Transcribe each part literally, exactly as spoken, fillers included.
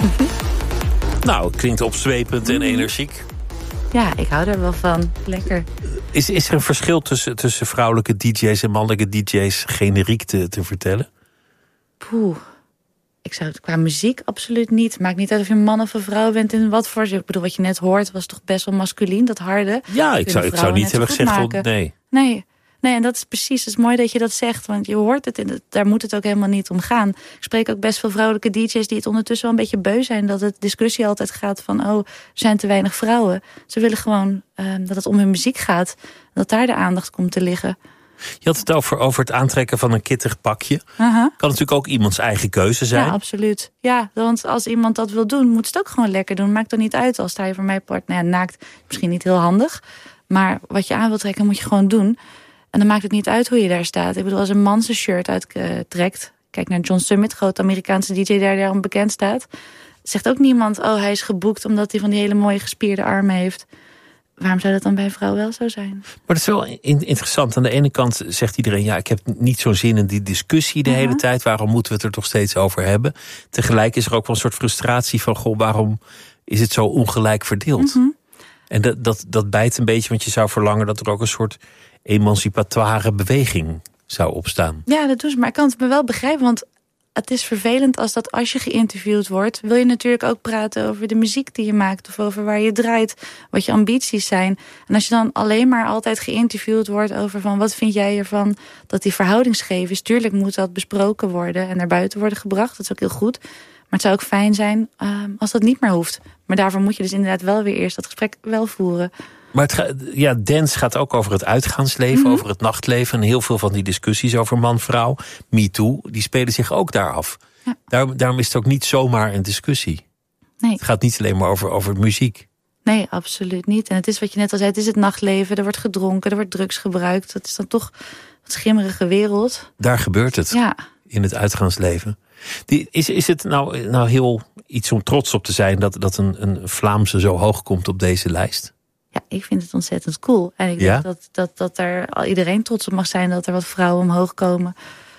Nou, het klinkt opzwepend en energiek. Ja, ik hou er wel van. Lekker. Is, is er een verschil tussen, tussen vrouwelijke D J's en mannelijke D J's generiek te, te vertellen? Poeh. Ik zou het qua muziek absoluut niet. Maakt niet uit of je een man of een vrouw bent in wat voor. Ik bedoel, wat je net hoort was toch best wel masculien, dat harde. Ja, ik zou, ik zou niet hebben gezegd, oh, nee. Nee. Nee, en dat is precies, het is mooi dat je dat zegt. Want je hoort het, in het, daar moet het ook helemaal niet om gaan. Ik spreek ook best veel vrouwelijke D J's die het ondertussen wel een beetje beu zijn. Dat het discussie altijd gaat van, oh, er zijn te weinig vrouwen. Ze willen gewoon uh, dat het om hun muziek gaat. Dat daar de aandacht komt te liggen. Je had het over, over het aantrekken van een kittig pakje. Uh-huh. Kan natuurlijk ook iemands eigen keuze zijn. Ja, absoluut. Ja, want als iemand dat wil doen, moet het ook gewoon lekker doen. Maakt er niet uit als sta je voor mij part. Nou ja, naakt, misschien niet heel handig. Maar wat je aan wil trekken, moet je gewoon doen. En dan maakt het niet uit hoe je daar staat. Ik bedoel, als een man zijn shirt uittrekt. Kijk naar John Summit, groot Amerikaanse D J daar daarom bekend staat. Zegt ook niemand, oh, hij is geboekt omdat hij van die hele mooie gespierde armen heeft. Waarom zou dat dan bij een vrouw wel zo zijn? Maar dat is wel interessant. Aan de ene kant zegt iedereen, ja, ik heb niet zo'n zin in die discussie de uh-huh. hele tijd. Waarom moeten we het er toch steeds over hebben? Tegelijk is er ook wel een soort frustratie van, goh, waarom is het zo ongelijk verdeeld? Uh-huh. En dat, dat, dat bijt een beetje, want je zou verlangen dat er ook een soort emancipatoire beweging zou opstaan. Ja, dat doen ze. Maar ik kan het me wel begrijpen, want het is vervelend als dat als je geïnterviewd wordt, wil je natuurlijk ook praten over de muziek die je maakt of over waar je draait, wat je ambities zijn. En als je dan alleen maar altijd geïnterviewd wordt over van wat vind jij ervan dat die verhouding scheef is, tuurlijk moet dat besproken worden en naar buiten worden gebracht. Dat is ook heel goed. Maar het zou ook fijn zijn uh, als dat niet meer hoeft. Maar daarvoor moet je dus inderdaad wel weer eerst dat gesprek wel voeren. Maar het ga, ja, dance gaat ook over het uitgaansleven, mm-hmm. over het nachtleven. En heel veel van die discussies over man-vrouw, MeToo, die spelen zich ook daar af. Ja. Daar, daarom is het ook niet zomaar een discussie. Nee. Het gaat niet alleen maar over, over muziek. Nee, absoluut niet. En het is wat je net al zei, het is het nachtleven. Er wordt gedronken, er wordt drugs gebruikt. Dat is dan toch een schimmerige wereld. Daar gebeurt het, ja. In het uitgaansleven. Die, is, is het nou, nou heel iets om trots op te zijn dat, dat een, een Vlaamse zo hoog komt op deze lijst? Ja, ik vind het ontzettend cool. En ik ja? denk dat, dat, dat er iedereen trots op mag zijn dat er wat vrouwen omhoog komen.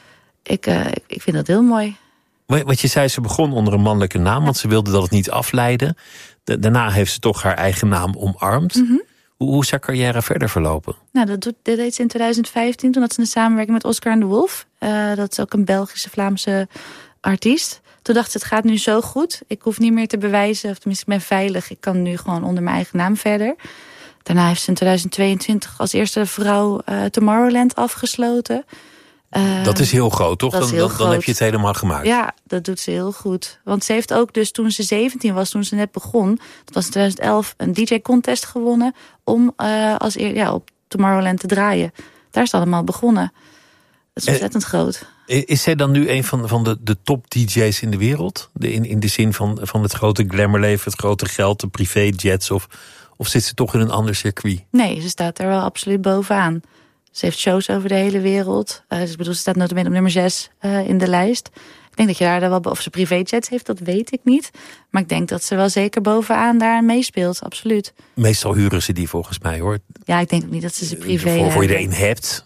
Ik, uh, ik, ik vind dat heel mooi. Wat je zei, ze begon onder een mannelijke naam, want ze wilde dat het niet afleiden. Da- daarna heeft ze toch haar eigen naam omarmd. Mm-hmm. Hoe, hoe is haar carrière verder verlopen? Nou, dat, doet, dat deed ze in twintig vijftien. Toen had ze een samenwerking met Oscar en de Wolf. Uh, dat is ook een Belgische Vlaamse artiest. Toen dacht ze, het gaat nu zo goed. Ik hoef niet meer te bewijzen, of tenminste, ik ben veilig. Ik kan nu gewoon onder mijn eigen naam verder. Daarna heeft ze in twintig tweeëntwintig als eerste vrouw uh, Tomorrowland afgesloten. Uh, dat is heel groot, toch? Dan, dan, groot. dan heb je het helemaal gemaakt. Ja, dat doet ze heel goed. Want ze heeft ook dus toen ze zeventien was, toen ze net begon, dat was in twintig elf, een D J-contest gewonnen om uh, als eer, ja, op Tomorrowland te draaien. Daar is het allemaal begonnen. Dat is ontzettend en, groot. Is zij dan nu een van, van de, de top D J's in de wereld? De, in, in de zin van, van het grote glamourleven, het grote geld, de privéjets? Of, of zit ze toch in een ander circuit? Nee, ze staat er wel absoluut bovenaan. Ze heeft shows over de hele wereld. Uh, dus ik bedoel, ze staat notabene op nummer zes uh, in de lijst. Ik denk dat je daar wel, of ze privéjets heeft, dat weet ik niet. Maar ik denk dat ze wel zeker bovenaan daar meespeelt, absoluut. Meestal huren ze die volgens mij, hoor. Ja, ik denk ook niet dat ze ze privé Voor, hebben. voor je er een hebt,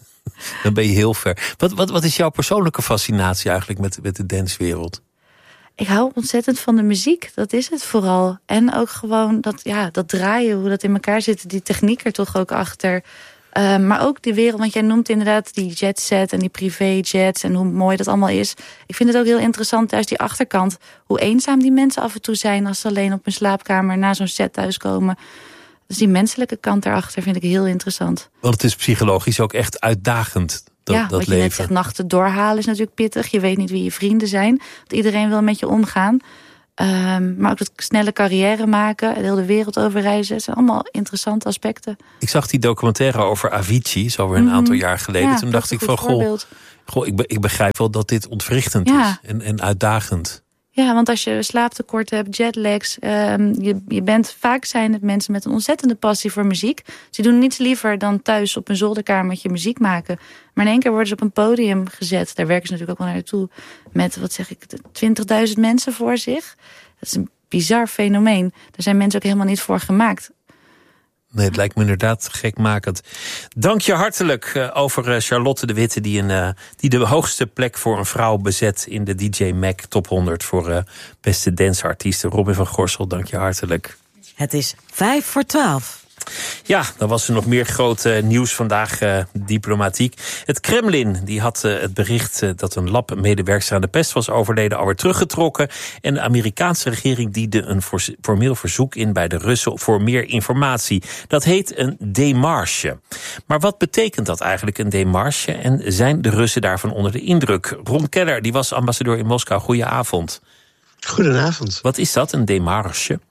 dan ben je heel ver. Wat, wat, wat is jouw persoonlijke fascinatie eigenlijk met, met de dancewereld? Ik hou ontzettend van de muziek, dat is het vooral. En ook gewoon dat, ja, dat draaien, hoe dat in elkaar zit, die techniek er toch ook achter. Uh, maar ook die wereld, want jij noemt inderdaad die jetset en die privéjets en hoe mooi dat allemaal is. Ik vind het ook heel interessant, juist die achterkant, hoe eenzaam die mensen af en toe zijn als ze alleen op hun slaapkamer na zo'n set thuiskomen. Dus die menselijke kant daarachter vind ik heel interessant. Want het is psychologisch ook echt uitdagend, dat, ja, dat wat je leven. net zegt, nachten doorhalen is natuurlijk pittig. Je weet niet wie je vrienden zijn. Want iedereen wil met je omgaan. Um, maar ook dat snelle carrière maken, de hele wereld overreizen. Het zijn allemaal interessante aspecten. Ik zag die documentaire over Avicii, zo weer een mm-hmm. aantal jaar geleden. Ja, Toen dacht ik van, goh, goh ik, be, ik begrijp wel dat dit ontwrichtend ja. is en, en uitdagend. Ja, want als je slaaptekort hebt, jetlags, um, je, je bent vaak zijn het mensen met een ontzettende passie voor muziek. Ze doen niets liever dan thuis op een zolderkamertje muziek maken. Maar in één keer worden ze op een podium gezet. Daar werken ze natuurlijk ook wel naartoe. Met, wat zeg ik, twintigduizend mensen voor zich. Dat is een bizar fenomeen. Daar zijn mensen ook helemaal niet voor gemaakt. Nee, het lijkt me inderdaad gekmakend. Dank je hartelijk uh, over uh, Charlotte de Witte... Die, een, uh, die de hoogste plek voor een vrouw bezet... in de D J Mag Top honderd voor uh, beste danceartiesten. Robin van Gorsel, dank je hartelijk. Het is vijf voor twaalf. Ja, dan was er nog meer groot uh, nieuws vandaag, uh, diplomatiek. Het Kremlin die had uh, het bericht uh, dat een labmedewerkster aan de pest was overleden alweer teruggetrokken. En de Amerikaanse regering diende een formeel verzoek in bij de Russen voor meer informatie. Dat heet een démarche. Maar wat betekent dat eigenlijk, een démarche? En zijn de Russen daarvan onder de indruk? Ron Keller, die was ambassadeur in Moskou. Goedenavond. Goedenavond. Wat is dat, een démarche?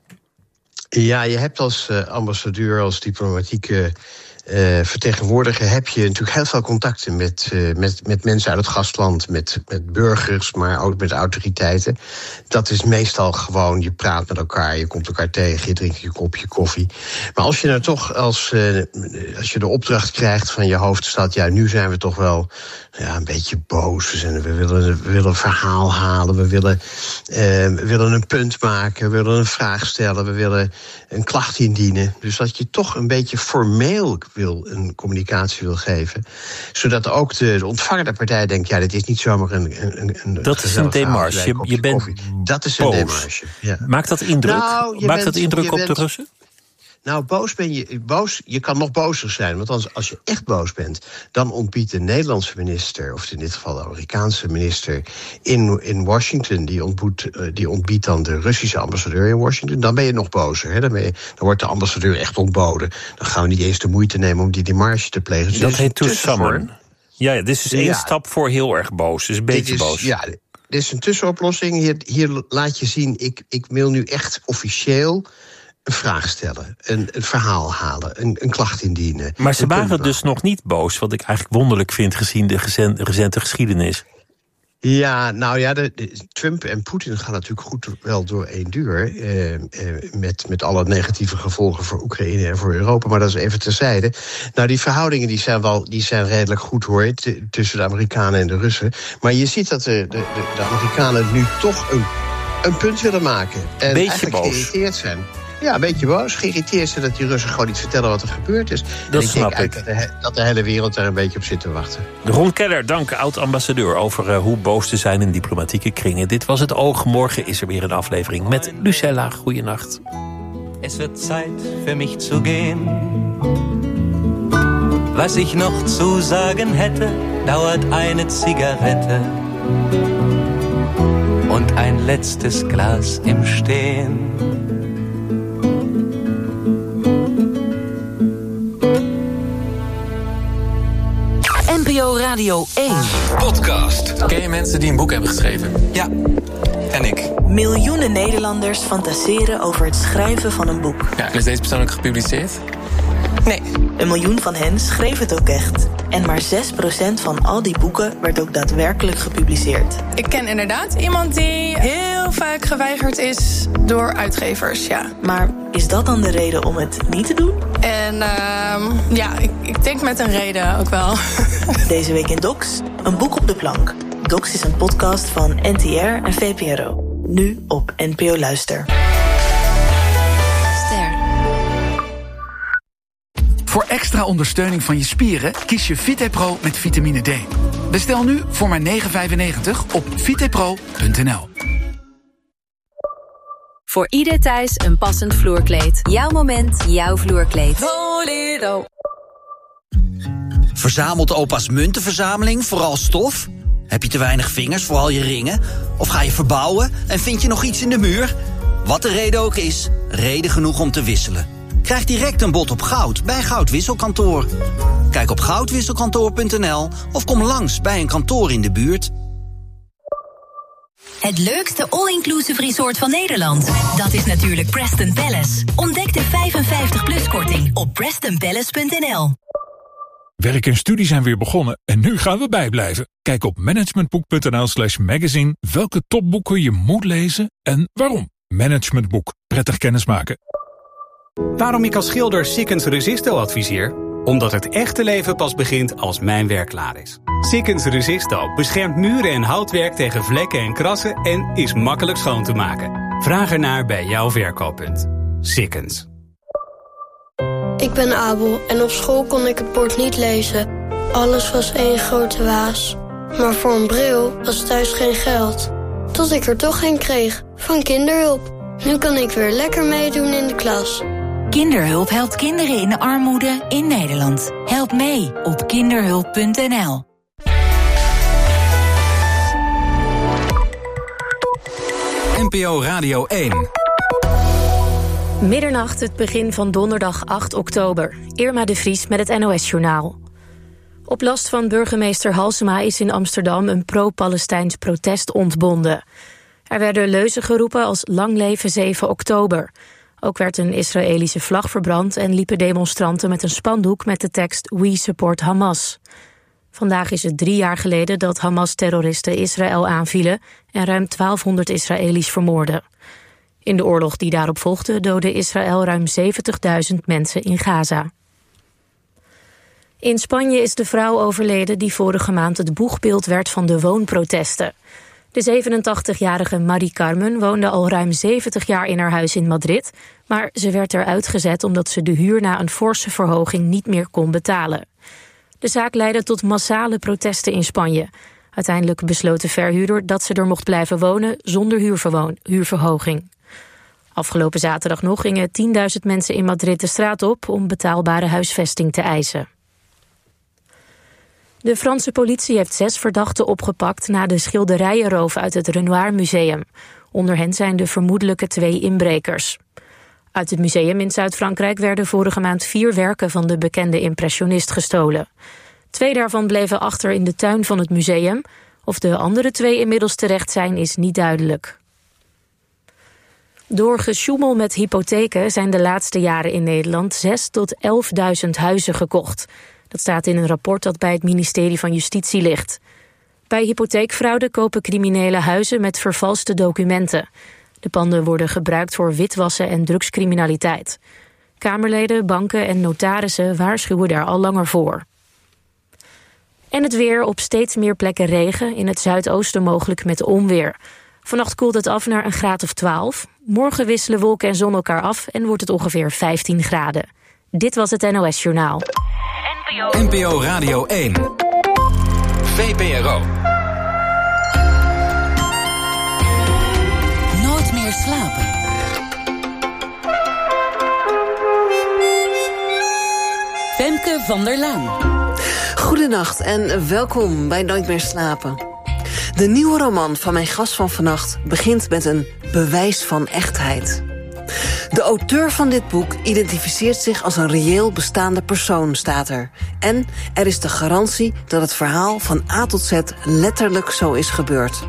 Ja, je hebt als uh, ambassadeur, als diplomatieke uh, vertegenwoordiger... heb je natuurlijk heel veel contacten met, uh, met, met mensen uit het gastland... Met, met burgers, maar ook met autoriteiten. Dat is meestal gewoon, je praat met elkaar, je komt elkaar tegen... je drinkt je kopje koffie. Maar als je nou toch, als, uh, als je de opdracht krijgt van je hoofdstad... ja, nu zijn we toch wel ja, een beetje boos. We, zijn, we, willen, we willen een verhaal halen, we willen, uh, we willen een punt maken... we willen een vraag stellen, we willen een klacht indienen. Dus dat je toch een beetje formeel wil een communicatie wil geven. Zodat ook de, de ontvangende partij denkt... ja, dit is niet zomaar een... een, een dat is een démarche. Je, je bent dat is boos. een démarche. Ja. Maakt dat indruk? Nou, Maakt bent, dat indruk op bent, de Russen? Nou, boos ben je, boos, je kan nog bozer zijn. Want als, als je echt boos bent, dan ontbiedt de Nederlandse minister... of in dit geval de Amerikaanse minister in, in Washington... Die, ontboet, die ontbiedt dan de Russische ambassadeur in Washington... dan ben je nog bozer. Hè? Dan, ben je, dan wordt de ambassadeur echt ontboden. Dan gaan we niet eens de moeite nemen om die démarche te plegen. Dus dat heet to summon. Ja, ja, dit is dus één ja. stap voor heel erg boos. Dus een beetje is, boos. Ja, dit is een tussenoplossing. Hier, hier laat je zien, ik, ik wil nu echt officieel... een vraag stellen, een, een verhaal halen, een, een klacht indienen. Maar ze waren dus nog niet boos, wat ik eigenlijk wonderlijk vind... gezien de recente, recente geschiedenis. Ja, nou ja, de, de, Trump en Poetin gaan natuurlijk goed wel door één duur... Eh, eh, met, met alle negatieve gevolgen voor Oekraïne en voor Europa... maar dat is even terzijde. Nou, die verhoudingen die zijn, wel, die zijn redelijk goed, hoor... T- tussen de Amerikanen en de Russen. Maar je ziet dat de, de, de, de Amerikanen nu toch een, een punt willen maken. En beetje eigenlijk boos. geïrriteerd zijn. Ja, een beetje boos. Geïrriteerd zijn dat die Russen gewoon niet vertellen wat er gebeurd is. Dat en ik snap denk ik. Dat de, dat de hele wereld daar een beetje op zit te wachten. Ron Keller, dank, oud-ambassadeur... over uh, hoe boos te zijn in diplomatieke kringen. Dit was het Oog. Morgen is er weer een aflevering met Lucella. Goeienacht. Es wird Zeit für mich zu gehen. Was ich noch zu sagen hätte, dauert eine Zigarette und ein letztes Glas im Stehen. N P O Radio één. Podcast. Ken je mensen die een boek hebben geschreven? Ja, en ik. Miljoenen Nederlanders fantaseren over het schrijven van een boek. Ja, en is deze persoon ook gepubliceerd? Nee, een miljoen van hen schreef het ook echt. En maar zes procent van al die boeken werd ook daadwerkelijk gepubliceerd. Ik ken inderdaad iemand die heel vaak geweigerd is door uitgevers, ja. Maar is dat dan de reden om het niet te doen? En uh, ja, ik, ik denk met een reden ook wel. Deze week in Docs, een boek op de plank. Docs is een podcast van N T R en V P R O. Nu op N P O Luister. Voor extra ondersteuning van je spieren kies je VitePro met vitamine D. Bestel nu voor maar negen vijfennegentig op vitepro punt n l. Voor ieder thuis een passend vloerkleed. Jouw moment, jouw vloerkleed. Voledo. Verzamelt opa's muntenverzameling vooral stof? Heb je te weinig vingers voor al je ringen? Of ga je verbouwen en vind je nog iets in de muur? Wat de reden ook is, reden genoeg om te wisselen. Krijg direct een bod op goud bij Goudwisselkantoor. Kijk op goudwisselkantoor punt n l of kom langs bij een kantoor in de buurt. Het leukste all-inclusive resort van Nederland. Dat is natuurlijk Preston Palace. Ontdek de vijfenvijftig plus korting op preston palace punt n l. Werk en studie zijn weer begonnen en nu gaan we bijblijven. Kijk op managementboek punt n l slash magazine welke topboeken je moet lezen en waarom. Managementboek. Prettig kennismaken. Waarom ik als schilder Sikkens Resisto adviseer? Omdat het echte leven pas begint als mijn werk klaar is. Sikkens Resisto beschermt muren en houtwerk tegen vlekken en krassen en is makkelijk schoon te maken. Vraag ernaar bij jouw verkooppunt. Sikkens. Ik ben Abel en op school kon ik het bord niet lezen. Alles was één grote waas. Maar voor een bril was thuis geen geld. Tot ik er toch een kreeg, van Kinderhulp. Nu kan ik weer lekker meedoen in de klas. Kinderhulp helpt kinderen in armoede in Nederland. Help mee op kinderhulp punt n l. N P O Radio één. Middernacht, het begin van donderdag acht oktober. Irma de Vries met het N O S-journaal. Op last van burgemeester Halsema is in Amsterdam een pro-Palestijns protest ontbonden. Er werden leuzen geroepen als lang leven zeven oktober. Ook werd een Israëlische vlag verbrand en liepen demonstranten met een spandoek met de tekst We support Hamas. Vandaag is het drie jaar geleden dat Hamas-terroristen Israël aanvielen en ruim twaalfhonderd Israëli's vermoorden. In de oorlog die daarop volgde doodde Israël ruim zeventigduizend mensen in Gaza. In Spanje is de vrouw overleden die vorige maand het boegbeeld werd van de woonprotesten. De zevenentachtigjarige Mari Carmen woonde al ruim zeventig jaar in haar huis in Madrid, maar ze werd eruit gezet omdat ze de huur na een forse verhoging niet meer kon betalen. De zaak leidde tot massale protesten in Spanje. Uiteindelijk besloot de verhuurder dat ze er mocht blijven wonen zonder huurverhoging. Afgelopen zaterdag nog gingen tienduizend mensen in Madrid de straat op om betaalbare huisvesting te eisen. De Franse politie heeft zes verdachten opgepakt na de schilderijenroof uit het Renoir Museum. Onder hen zijn de vermoedelijke twee inbrekers. Uit het museum in Zuid-Frankrijk werden vorige maand vier werken van de bekende impressionist gestolen. Twee daarvan bleven achter in de tuin van het museum. Of de andere twee inmiddels terecht zijn, is niet duidelijk. Door gesjoemel met hypotheken zijn de laatste jaren in Nederland zes tot elfduizend huizen gekocht. Dat staat in een rapport dat bij het ministerie van Justitie ligt. Bij hypotheekfraude kopen criminelen huizen met vervalste documenten. De panden worden gebruikt voor witwassen en drugscriminaliteit. Kamerleden, banken en notarissen waarschuwen daar al langer voor. En het weer, op steeds meer plekken regen, in het zuidoosten mogelijk met onweer. Vannacht koelt het af naar een graad of twaalf. Morgen wisselen wolken en zon elkaar af en wordt het ongeveer vijftien graden. Dit was het N O S-journaal. N P O Radio één. V P R O. Nooit meer slapen. Femke van der Laan. Goedenacht en welkom bij Nooit meer slapen. De nieuwe roman van mijn gast van vannacht begint met een bewijs van echtheid. De auteur van dit boek identificeert zich als een reëel bestaande persoon, staat er. En er is de garantie dat het verhaal van A tot Z letterlijk zo is gebeurd.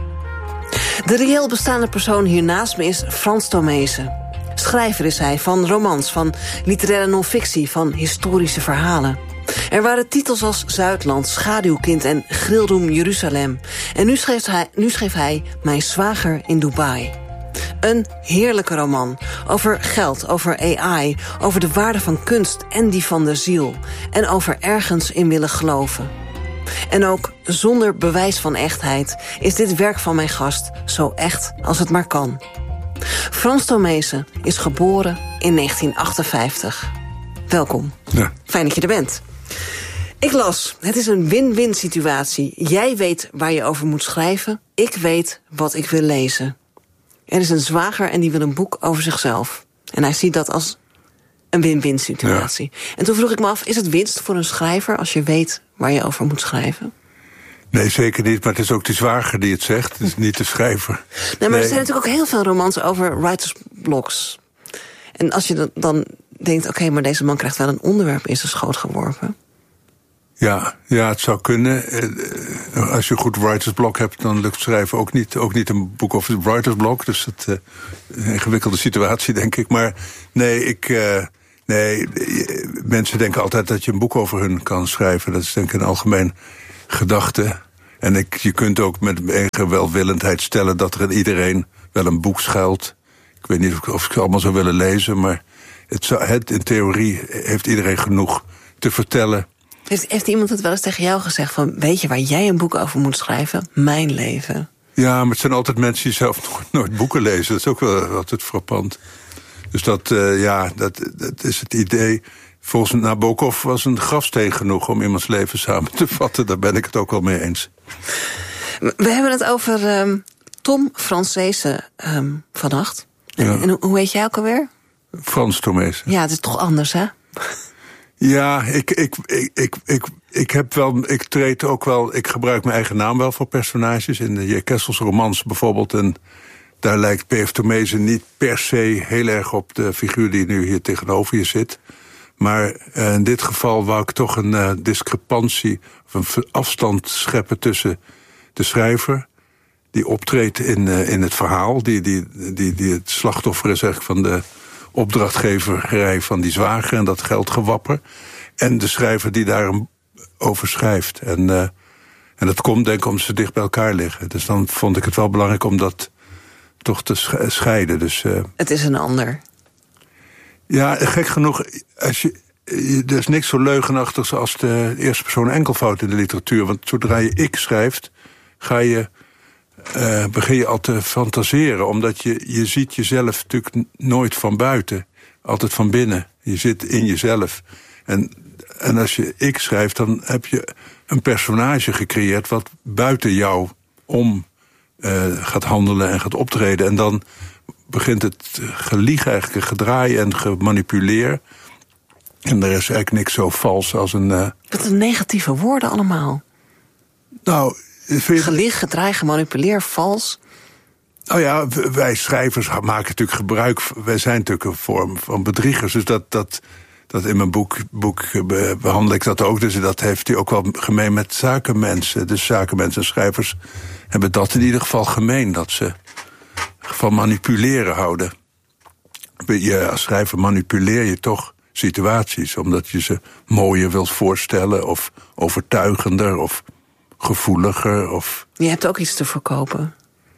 De reëel bestaande persoon hier naast me is Frans Tomezen. Schrijver is hij van romans, van literaire non-fictie, van historische verhalen. Er waren titels als Zuidland, Schaduwkind en Grillroom Jeruzalem. En nu schreef hij, nu schreef hij Mijn zwager in Dubai. Een heerlijke roman over geld, over A I, over de waarde van kunst en die van de ziel. En over ergens in willen geloven. En ook zonder bewijs van echtheid is dit werk van mijn gast zo echt als het maar kan. Frans Tomezen is geboren in negentien achtenvijftig. Welkom. Ja. Fijn dat je er bent. Ik las, het is een win-win situatie. Jij weet waar je over moet schrijven. Ik weet wat ik wil lezen. Er is een zwager en die wil een boek over zichzelf. En hij ziet dat als een win-win situatie. Ja. En toen vroeg ik me af, is het winst voor een schrijver als je weet waar je over moet schrijven? Nee, zeker niet. Maar het is ook de zwager die het zegt. Het is niet de schrijver. Nee, maar nee. Er zijn natuurlijk ook heel veel romans over writersblocks. En als je dan denkt, oké, okay, maar deze man krijgt wel een onderwerp in zijn schoot geworpen. Ja, ja, het zou kunnen. Als je een goed writersblok hebt, dan lukt schrijven ook niet. Ook niet een boek over het writersblok. Dus dat is uh, een ingewikkelde situatie, denk ik. Maar nee, ik... Uh, nee, mensen denken altijd dat je een boek over hun kan schrijven. Dat is denk ik een algemeen gedachte. En ik, je kunt ook met enige welwillendheid stellen dat er in iedereen wel een boek schuilt. Ik weet niet of, of ik het allemaal zou willen lezen, maar het zou, het, in theorie heeft iedereen genoeg te vertellen. Heeft, heeft iemand het wel eens tegen jou gezegd van, weet je waar jij een boek over moet schrijven? Mijn leven. Ja, maar het zijn altijd mensen die zelf nooit, nooit boeken lezen. Dat is ook wel altijd frappant. Dus dat, uh, ja, dat, dat is het idee. volgens Nabokov was een grafsteen genoeg om iemands leven samen te vatten. Daar ben ik het ook wel mee eens. We hebben het over um, Tom Francese um, vannacht. Ja. En, en hoe heet jij ook alweer? Frans Tomees. Ja, het is toch anders, hè? Ja, ik, ik, ik, ik, ik, ik heb wel, ik treed ook wel, ik gebruik mijn eigen naam wel voor personages. In de J. Kessels romans bijvoorbeeld. En daar lijkt P F Tomees niet per se heel erg op de figuur die nu hier tegenover je zit. Maar uh, in dit geval wou ik toch een uh, discrepantie, of een afstand scheppen tussen de schrijver, die optreedt in, uh, in het verhaal, die, die, die, die het slachtoffer is eigenlijk van de opdrachtgeverij van die zwager en dat geldgewapper, en de schrijver die daarover schrijft. En, uh, en dat komt denk ik omdat ze dicht bij elkaar liggen. Dus dan vond ik het wel belangrijk om dat toch te scheiden. Dus, uh, het is een ander. Ja, gek genoeg, als je, er is niks zo leugenachtigs als de eerste persoon enkelvoud in de literatuur. Want zodra je ik schrijft, ga je, uh, begin je al te fantaseren. Omdat je, je ziet jezelf natuurlijk nooit van buiten. Altijd van binnen. Je zit in jezelf. En, en als je ik schrijft, dan heb je een personage gecreëerd wat buiten jou om uh, gaat handelen en gaat optreden. En dan begint het gelieg eigenlijk, gedraai en gemanipuleer. En er is eigenlijk niks zo vals als een... Uh... Wat een negatieve woorden allemaal. Nou, vind je... Gelieg, gedraai, gemanipuleer, vals. Nou ja, wij schrijvers maken natuurlijk gebruik... Wij zijn natuurlijk een vorm van bedriegers. Dus dat, dat, dat in mijn boek, boek behandel ik dat ook. Dus dat heeft hij ook wel gemeen met zakenmensen. Dus zakenmensen en schrijvers hebben dat in ieder geval gemeen. Dat ze van manipuleren houden. Je, als schrijver manipuleer je toch situaties, omdat je ze mooier wilt voorstellen, of overtuigender, of gevoeliger. Of... Je hebt ook iets te verkopen.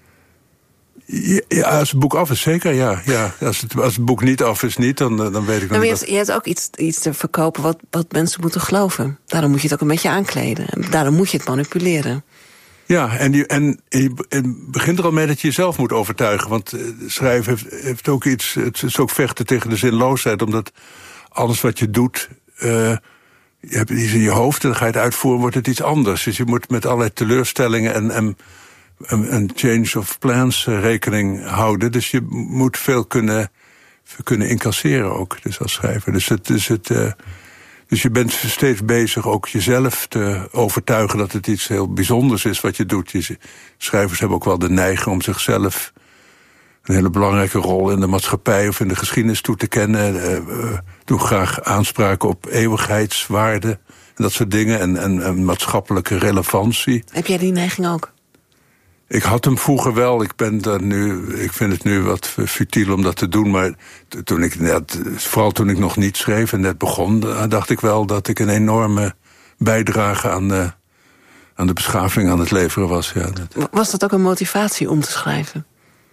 Ja, ja, als het boek af is, zeker, ja. ja. Als, het, als het boek niet af is, niet, dan, dan weet ik nog niet. Maar je, je hebt ook iets, iets te verkopen wat, wat mensen moeten geloven. Daarom moet je het ook een beetje aankleden. Daarom moet je het manipuleren. Ja, en je, en je begint er al mee dat je jezelf moet overtuigen. Want schrijven heeft, heeft ook iets, het is ook vechten tegen de zinloosheid. Omdat alles wat je doet, uh, je hebt iets in je hoofd en dan ga je het uitvoeren, wordt het iets anders. Dus je moet met allerlei teleurstellingen en, en een change of plans rekening houden. Dus je moet veel kunnen, kunnen incasseren ook, dus als schrijver. Dus, het, dus, het, uh, dus je bent steeds bezig ook jezelf te overtuigen dat het iets heel bijzonders is wat je doet. Je, schrijvers hebben ook wel de neiging om zichzelf een hele belangrijke rol in de maatschappij of in de geschiedenis toe te kennen. Uh, uh, doen graag aanspraken op eeuwigheidswaarde en dat soort dingen. En, en, en maatschappelijke relevantie. Heb jij die neiging ook? Ik had hem vroeger wel. Ik ben daar nu. Ik vind het nu wat futiel om dat te doen. Maar toen ik net, vooral toen ik nog niet schreef en net begon, dacht ik wel dat ik een enorme bijdrage aan de, aan de beschaving aan het leveren was. Ja. Was dat ook een motivatie om te schrijven?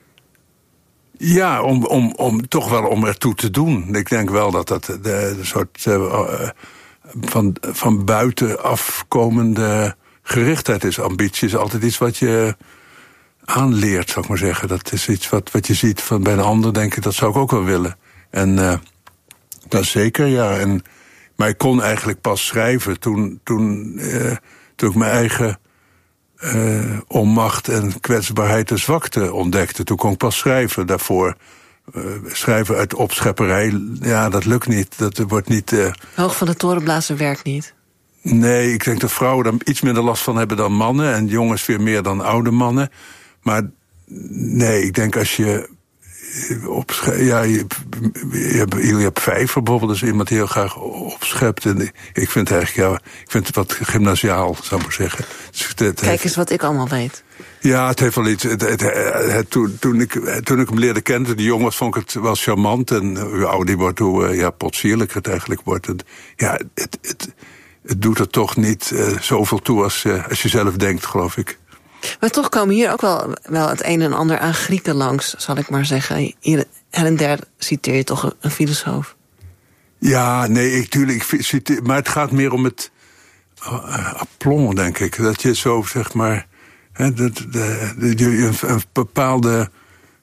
Ja, om, om, om toch wel om ertoe te doen. Ik denk wel dat dat de, de soort uh, van, van buiten afkomende gerichtheid is. Ambitie is altijd iets wat je aanleert, zou ik maar zeggen. Dat is iets wat, wat je ziet van bij een ander, denk ik, dat zou ik ook wel willen. En uh, dat zeker, ja. En, maar ik kon eigenlijk pas schrijven toen, toen, uh, toen ik mijn eigen uh, onmacht en kwetsbaarheid en zwakte ontdekte. Toen kon ik pas schrijven. Daarvoor uh, schrijven uit opschepperij, ja, dat lukt niet. Dat wordt niet... Uh, Hoog van de torenblazen werkt niet. Nee, ik denk dat vrouwen daar iets minder last van hebben dan mannen. En jongens weer meer dan oude mannen. Maar nee, ik denk als je op, ja, je, je, hebt, je hebt vijver bijvoorbeeld, dus iemand die heel graag opschept. En ik vind het eigenlijk, ja, ik vind het wat gymnasiaal, zou ik maar zeggen. Dus het, het Kijk heeft, eens wat ik allemaal weet. Ja, het heeft wel iets. Het, het, het, het, toen, toen, ik, toen ik hem leerde kennen, die jongens, vond ik het wel charmant. En hoe ouder die wordt, hoe ja, potsierlijker het eigenlijk wordt. En, ja, het, het, het doet er toch niet uh, zoveel toe als, uh, als je zelf denkt, geloof ik. Maar toch komen hier ook wel, wel het een en ander aan Grieken langs, zal ik maar zeggen. Hier her en der citeer je toch een, een filosoof. Ja, nee, ik, tuurlijk, ik citeer, maar het gaat meer om het uh, aplomb, denk ik. Dat je zo, zeg maar, hè, dat, de, de, de, een, een bepaalde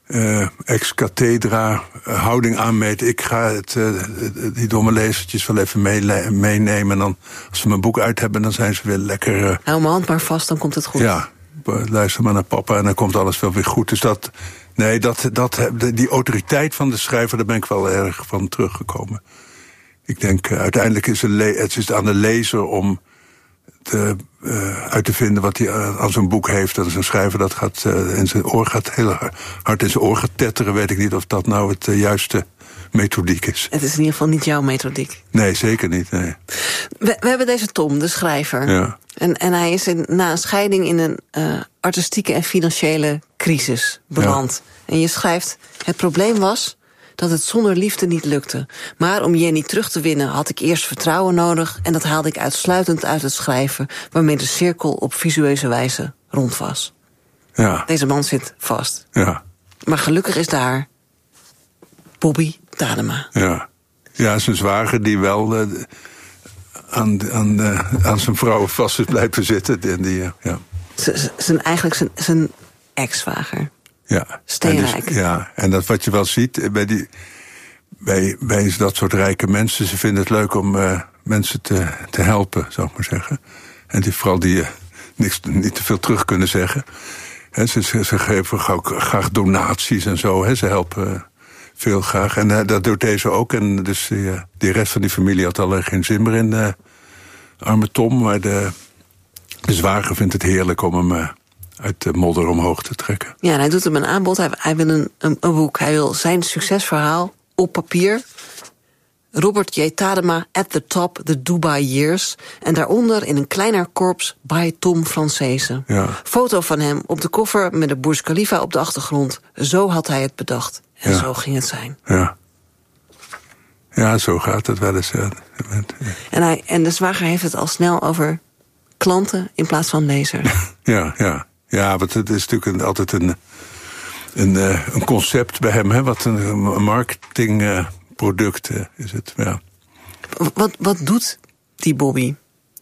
uh, ex cathedra uh, houding aanmeten. Ik ga het, uh, die domme lezertjes wel even mee, meenemen. En dan, als ze mijn boek uit hebben, dan zijn ze weer lekker... Uh, Hou mijn hand maar vast, dan komt het goed. Ja, luister maar naar papa en dan komt alles wel weer goed. Dus dat, nee, dat, dat, die autoriteit van de schrijver, daar ben ik wel erg van teruggekomen. Ik denk, uh, uiteindelijk is le- het is aan de lezer om te, uh, uit te vinden wat hij uh, aan zo'n boek heeft. Dat is een schrijver dat gaat uh, in zijn oor gaat heel hard in zijn oor gaat tetteren. Weet ik niet of dat nou het uh, juiste methodiek is. Het is in ieder geval niet jouw methodiek. Nee, zeker niet. Nee. We, we hebben deze Tom, de schrijver. Ja. En, en hij is in, na een scheiding in een uh, artistieke en financiële crisis beland. Ja. En je schrijft, het probleem was dat het zonder liefde niet lukte. Maar om Jenny terug te winnen had ik eerst vertrouwen nodig, en dat haalde ik uitsluitend uit het schrijven, waarmee de cirkel op visueuze wijze rond was. Ja. Deze man zit vast. Ja. Maar gelukkig is daar Bobby Tadema. Ja, ja, zijn zwager die wel uh, aan, aan, uh, aan zijn vrouw vast is blijven zitten. En die, uh, ja. Z- zijn, eigenlijk zijn, zijn ex-zwager. Ja. Steenrijk. En dus, ja, en dat wat je wel ziet bij, die, bij, bij dat soort rijke mensen, ze vinden het leuk om uh, mensen te, te helpen, zou ik maar zeggen. En die, vooral die uh, niks, niet te veel terug kunnen zeggen. He, ze, ze, ze geven ook graag donaties en zo. He, ze helpen uh, veel graag. En uh, dat doet deze ook. En dus uh, die rest van die familie had al geen zin meer in uh, arme Tom. Maar de, de zwager vindt het heerlijk om hem uh, uit de modder omhoog te trekken. Ja, en hij doet hem een aanbod. Hij, hij wil een, een, een boek. Hij wil zijn succesverhaal op papier. Robert J. Tadema at the top, the Dubai Years. En daaronder in een kleiner korps by Tom Francese. Ja. Foto van hem op de koffer met de Burj Khalifa op de achtergrond. Zo had hij het bedacht. En ja. zo ging het zijn. Ja. Ja, zo gaat het wel eens. Ja. En, hij, en de zwager heeft het al snel over klanten in plaats van lezers. Ja, ja. Ja, want het is natuurlijk een, altijd een, een, een concept bij hem. Hè? Wat een, een marketingproduct uh, is het. Ja. Wat, wat doet die Bobby?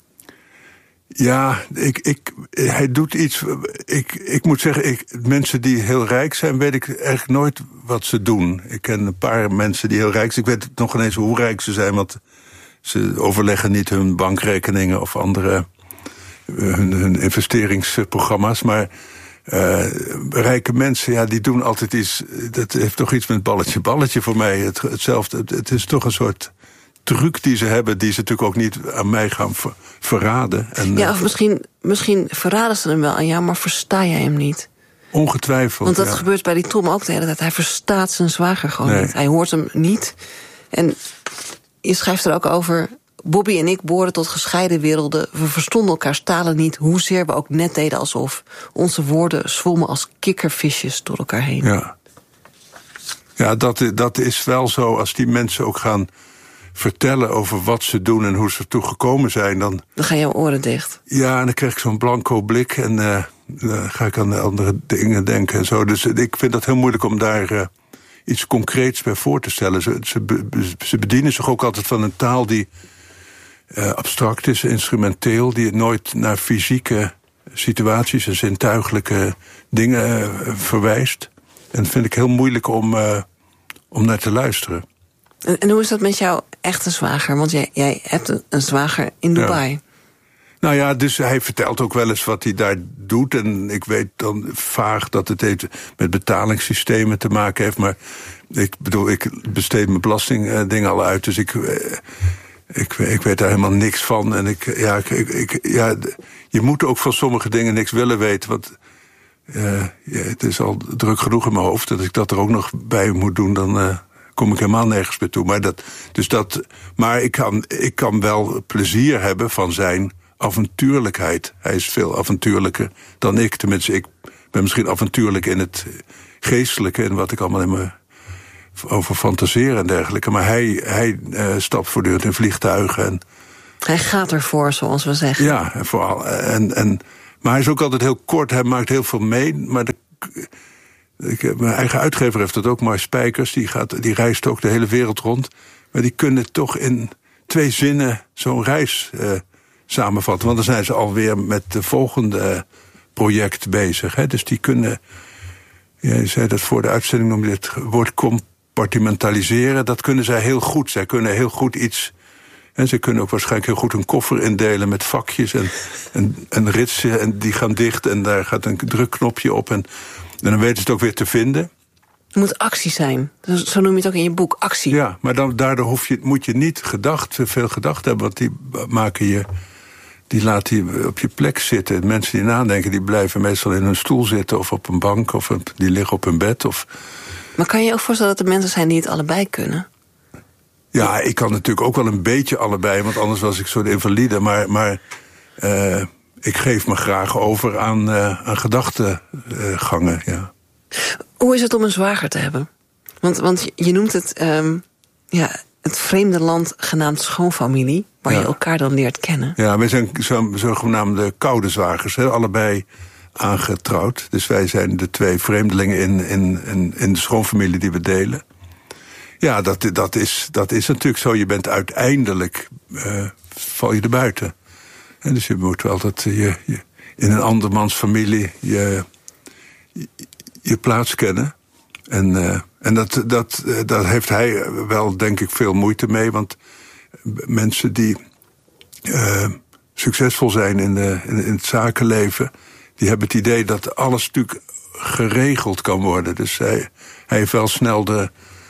Ja, ik, ik, hij doet iets. Ik, ik moet zeggen, ik, mensen die heel rijk zijn, weet ik eigenlijk nooit wat ze doen. Ik ken een paar mensen die heel rijk zijn. Ik weet nog ineens hoe rijk ze zijn, want ze overleggen niet hun bankrekeningen of andere hun, hun investeringsprogramma's. Maar uh, rijke mensen, ja, die doen altijd iets. Dat heeft toch iets met balletje, balletje voor mij. Het, hetzelfde. Het, het is toch een soort truc die ze hebben, die ze natuurlijk ook niet aan mij gaan ver, verraden. En, ja, of misschien, misschien verraden ze hem wel aan jou, maar versta jij hem niet? Ongetwijfeld, Want dat ja. gebeurt bij die Tom ook de hele tijd. Hij verstaat zijn zwager gewoon nee. niet. Hij hoort hem niet. En je schrijft er ook over, Bobby en ik behoren tot gescheiden werelden. We verstonden elkaars talen niet, hoezeer we ook net deden alsof. Onze woorden zwommen als kikkervisjes door elkaar heen. Ja, ja dat, dat is wel zo. Als die mensen ook gaan vertellen over wat ze doen en hoe ze ertoe gekomen zijn, dan Dan gaan jouw oren dicht. Ja, en dan krijg ik zo'n blanco blik en uh, dan ga ik aan de andere dingen denken en zo. Dus ik vind dat heel moeilijk om daar uh, iets concreets bij voor te stellen. Ze, ze, ze bedienen zich ook altijd van een taal die uh, abstract is, instrumenteel, die nooit naar fysieke situaties en zintuigelijke dingen uh, verwijst. En dat vind ik heel moeilijk om, uh, om naar te luisteren. En, en hoe is dat met jouw echte zwager? Want jij, jij hebt een, een zwager in Dubai. Ja. Nou ja, dus hij vertelt ook wel eens wat hij daar doet. En ik weet dan vaag dat het heeft met betalingssystemen te maken heeft. Maar ik bedoel, ik besteed mijn belastingdingen al uit. Dus ik, ik, ik weet daar helemaal niks van. En ik, ja, ik, ik, ja, je moet ook van sommige dingen niks willen weten. Want uh, ja, het is al druk genoeg in mijn hoofd. Dat ik dat er ook nog bij moet doen, dan Uh, kom ik helemaal nergens meer toe. Maar, dat, dus dat, maar ik, kan, ik kan wel plezier hebben van zijn avontuurlijkheid. Hij is veel avontuurlijker dan ik. Tenminste, ik ben misschien avontuurlijk in het geestelijke en wat ik allemaal in me over fantaseer en dergelijke. Maar hij, hij uh, stapt voortdurend in vliegtuigen. En hij gaat ervoor, zoals we zeggen. Ja, en vooral. En, en, maar hij is ook altijd heel kort. Hij maakt heel veel mee. Maar de, ik, mijn eigen uitgever heeft dat ook, Mar Spijkers. Die, gaat, die reist ook de hele wereld rond. Maar die kunnen toch in twee zinnen zo'n reis uh, samenvatten. Want dan zijn ze alweer met de volgende project bezig. Hè? Dus die kunnen, Jij zei dat voor de uitzending, noemde je het woord compartimentaliseren. Dat kunnen zij heel goed. Zij kunnen heel goed iets... En ze kunnen ook waarschijnlijk heel goed een koffer indelen met vakjes en, en, en ritsen. En die gaan dicht en daar gaat een drukknopje op. En, en dan weten ze het ook weer te vinden. Het moet actie zijn. Zo noem je het ook in je boek, actie. Ja, maar dan, daardoor hoef je, moet je niet gedacht, veel gedacht hebben. Want die maken je... Die laat je op je plek zitten. Mensen die nadenken, die blijven meestal in hun stoel zitten... of op een bank, of die liggen op hun bed. Of... Maar kan je je ook voorstellen dat er mensen zijn die het allebei kunnen? Ja, ik kan natuurlijk ook wel een beetje allebei... want anders was ik zo'n invalide. Maar, maar uh, ik geef me graag over aan, uh, aan gedachtegangen, ja. Hoe is het om een zwager te hebben? Want, want je noemt het... Um, ja, het vreemde land genaamd schoonfamilie... waar ja. je elkaar dan leert kennen. Ja, wij zijn zo, zogenaamde koude zwagers, hè, allebei aangetrouwd. Dus wij zijn de twee vreemdelingen in, in, in, in de schoonfamilie die we delen. Ja, dat, dat, is, dat is natuurlijk zo. Je bent uiteindelijk, uh, val je er buiten. En dus je moet wel dat je, je in een andermans familie je, je, je plaats kennen. En, uh, en dat, dat, uh, daar heeft hij wel, denk ik, veel moeite mee. Want mensen die uh, succesvol zijn in, de, in, in het zakenleven... die hebben het idee dat alles natuurlijk geregeld kan worden. Dus hij, hij heeft wel snel de,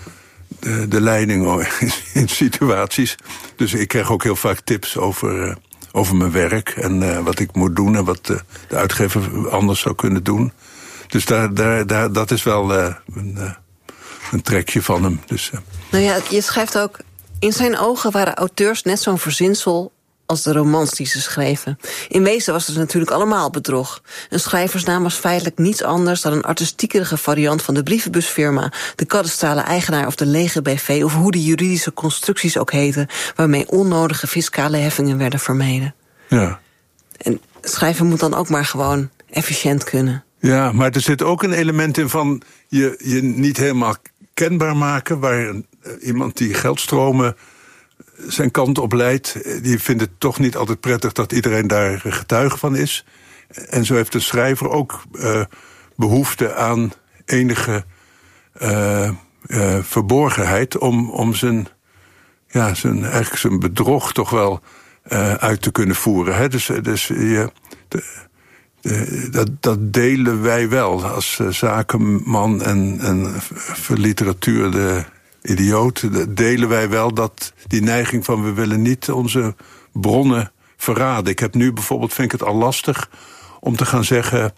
de, de leiding in, in situaties. Dus ik krijg ook heel vaak tips over, uh, over mijn werk... en uh, wat ik moet doen en wat uh, de uitgever anders zou kunnen doen... Dus daar, daar, daar, dat is wel uh, een, uh, een trekje van hem. Dus, uh. Nou ja, je schrijft ook... In zijn ogen waren auteurs net zo'n verzinsel als de romans die ze schreven. In wezen was het natuurlijk allemaal bedrog. Een schrijversnaam was feitelijk niets anders dan een artistiekerige variant van de brievenbusfirma, de kadastrale eigenaar of de leger B V... of hoe de juridische constructies ook heten, waarmee onnodige fiscale heffingen werden vermeden. Ja. En schrijven moet dan ook maar gewoon efficiënt kunnen. Ja, maar er zit ook een element in van je, je niet helemaal kenbaar maken... waar een, iemand die geldstromen zijn kant op leidt... die vindt het toch niet altijd prettig dat iedereen daar getuige van is. En zo heeft de schrijver ook uh, behoefte aan enige uh, uh, verborgenheid... om, om zijn, ja, zijn, eigenlijk zijn bedrog toch wel uh, uit te kunnen voeren. Hè? Dus, dus je... De, Uh, dat, dat delen wij wel als uh, zakenman en, en voor literatuur de idioot. Dat delen wij wel dat die neiging van we willen niet onze bronnen verraden. Ik heb nu bijvoorbeeld, vind ik het al lastig om te gaan zeggen...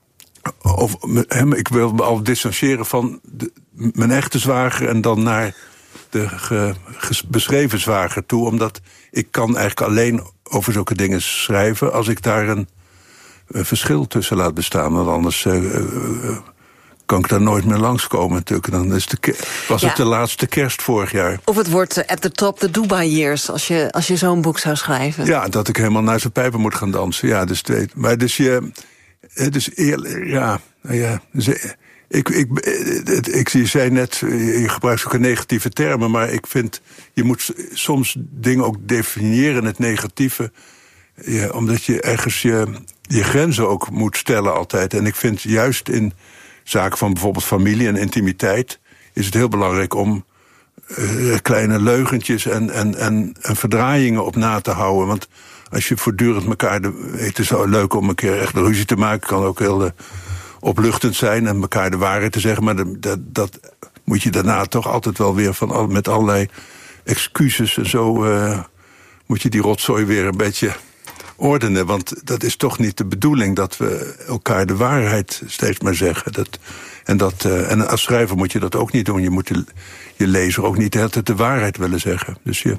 Of, hem, ik wil me al distancieren van de, mijn echte zwager... en dan naar de ge, ges, beschreven zwager toe. Omdat ik kan eigenlijk alleen over zulke dingen schrijven als ik daar een... Een verschil tussen laat bestaan, want anders uh, uh, kan ik daar nooit meer langskomen natuurlijk. Dan is de, was ja. het de laatste kerst vorig jaar. Of het wordt uh, at the top the Dubai years, als je, als je zo'n boek zou schrijven. Ja, dat ik helemaal naar zijn pijpen moet gaan dansen. Ja, dus twee. Maar dus je, het is eerlijk, ja, ja. Dus, ik, ik, ik, ik, je zei net, je gebruikt ook een negatieve termen, maar ik vind, je moet soms dingen ook definiëren, het negatieve, ja, omdat je ergens je je grenzen ook moet stellen altijd. En ik vind juist in zaken van bijvoorbeeld familie en intimiteit... is het heel belangrijk om uh, kleine leugentjes en, en, en, en verdraaiingen op na te houden. Want als je voortdurend elkaar... De, het is zo leuk om een keer echt ruzie te maken. Kan ook heel uh, opluchtend zijn en elkaar de waarheid te zeggen. Maar de, dat, dat moet je daarna toch altijd wel weer van al, met allerlei excuses en zo... Uh, moet je die rotzooi weer een beetje... ordenen, want dat is toch niet de bedoeling... dat we elkaar de waarheid steeds maar zeggen. Dat, en, dat, uh, en als schrijver moet je dat ook niet doen. Je moet de, je lezer ook niet de hele tijd de waarheid willen zeggen. Dus je,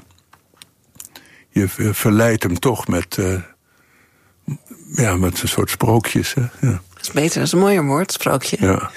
je verleidt hem toch met, uh, ja, met een soort sprookjes. Hè? Ja. Dat is beter, dat is een mooier woord, sprookje. Ja.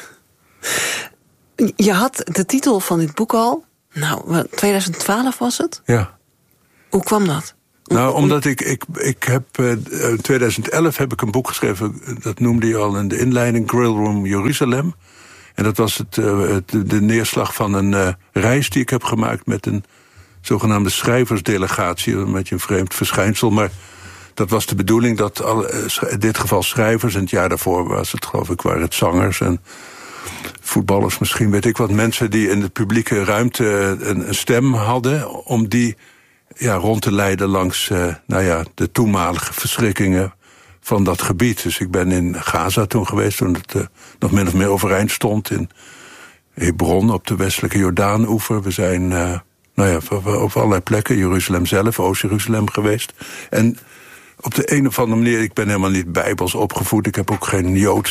Je had de titel van dit boek al... Nou, twintig twaalf was het? Ja. Hoe kwam dat? Nou, omdat ik, ik, ik heb, uh, in twintig elf heb ik een boek geschreven, dat noemde je al in de inleiding, Grill Room Jeruzalem. En dat was het, uh, het, de neerslag van een uh, reis die ik heb gemaakt met een zogenaamde schrijversdelegatie. Een beetje een vreemd verschijnsel, maar dat was de bedoeling dat alle, uh, in dit geval schrijvers, en het jaar daarvoor was het, geloof ik, waren het zangers en voetballers misschien, weet ik wat, mensen die in de publieke ruimte een, een stem hadden, om die ja, rond te leiden langs uh, nou ja, de toenmalige verschrikkingen van dat gebied. Dus ik ben in Gaza toen geweest, toen het uh, nog min of meer overeind stond, in Hebron op de westelijke Jordaan-oever. We zijn uh, nou ja, op allerlei plekken, Jeruzalem zelf, Oost-Jeruzalem geweest. En op de een of andere manier, ik ben helemaal niet bijbels opgevoed, ik heb ook geen Joods